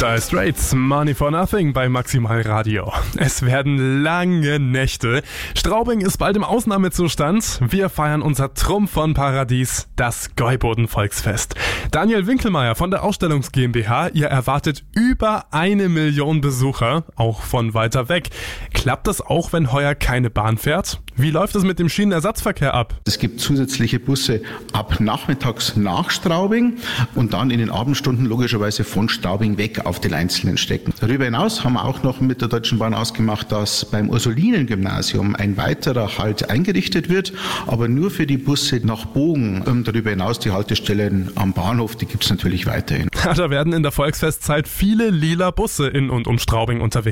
Dire Straits, Money for Nothing bei Maximal Radio. Es werden lange Nächte. Straubing ist bald im Ausnahmezustand. Wir feiern unser Trumpf von Paradies, das Gäuboden-Volksfest. Daniel Winkelmeier von der Ausstellungs GmbH, ihr erwartet über 1 Million Besucher, auch von weiter weg. Klappt das auch, wenn heuer keine Bahn fährt? Wie läuft es mit dem Schienenersatzverkehr ab? Es gibt zusätzliche Busse ab nachmittags nach Straubing und dann in den Abendstunden logischerweise von Straubing weg auf den einzelnen Strecken. Darüber hinaus haben wir auch noch mit der Deutschen Bahn ausgemacht, dass beim Ursulinen-Gymnasium ein weiterer Halt eingerichtet wird, aber nur für die Busse nach Bogen. Darüber hinaus die Haltestellen am Bahnhof, die gibt es natürlich weiterhin. Da werden in der Volksfestzeit viele lila Busse in und um Straubing unterwegs